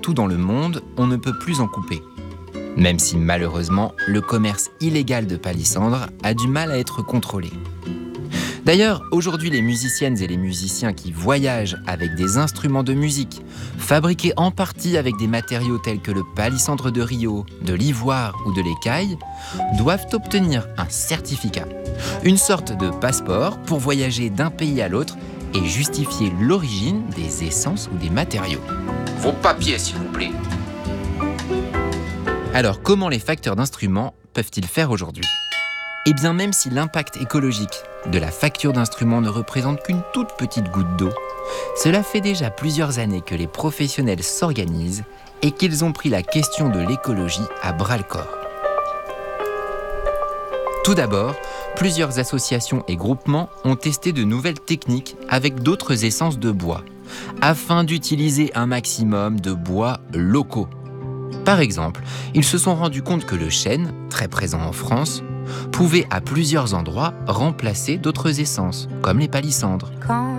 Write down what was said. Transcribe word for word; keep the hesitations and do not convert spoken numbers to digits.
partout dans le monde, on ne peut plus en couper. Même si malheureusement, le commerce illégal de palissandre a du mal à être contrôlé. D'ailleurs, aujourd'hui, les musiciennes et les musiciens qui voyagent avec des instruments de musique, fabriqués en partie avec des matériaux tels que le palissandre de Rio, de l'ivoire ou de l'écaille, doivent obtenir un certificat, une sorte de passeport pour voyager d'un pays à l'autre et justifier l'origine des essences ou des matériaux. Vos papiers, s'il vous plaît. Alors, comment les facteurs d'instruments peuvent-ils faire aujourd'hui ? Eh bien, même si l'impact écologique de la facture d'instruments ne représente qu'une toute petite goutte d'eau, cela fait déjà plusieurs années que les professionnels s'organisent et qu'ils ont pris la question de l'écologie à bras-le-corps. Tout d'abord, plusieurs associations et groupements ont testé de nouvelles techniques avec d'autres essences de bois, afin d'utiliser un maximum de bois locaux. Par exemple, ils se sont rendus compte que le chêne, très présent en France, pouvait à plusieurs endroits remplacer d'autres essences, comme les palissandres. Quand